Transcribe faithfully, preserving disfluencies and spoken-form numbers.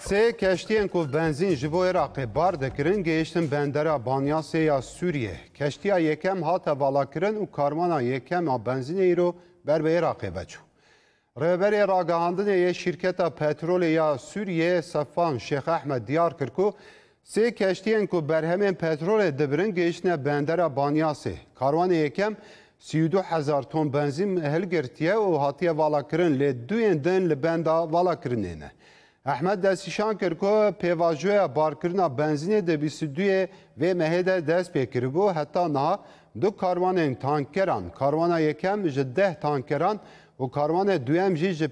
Sê keştiyên ku benzîn ji bo Iraqê bar dikirin gehiştin bendera Banyasê ya Sûriye. Keştiya yekem hate valakirin û karmana yekem a benzînê îro ber bi Iraqê veçû. Rêberê ragihandinê yê şîrketa petrolê ya Sûriye Sefan Şeyx Ehmed diyar kir ku sê keştiyên ku berhemên petrolê dibirin gehiştine bendera Banyasê. Karwanê yekem sî û du hezar ton benzîn hilgirtiye û hatiye valakirin lê duyên din li benda valakirinê ne. Ehmed destîşan kir ku pêvajoya barkirina benzînê di bîst û duyê vê mehê de dest pê kiribû heta niha du karwanên tankeran, karwana yekem ji deh tankeran û karwanê duyem jî ji